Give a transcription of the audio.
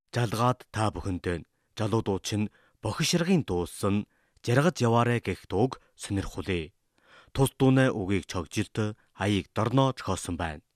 Жалгаад та бүхэнд залуу дуучин бохишрагын дууссан жаргаж яваарэ гэх дууг сонирхуулъя. Тус дууны үгийг чогжилт аяыг дорноо зохиосон байна.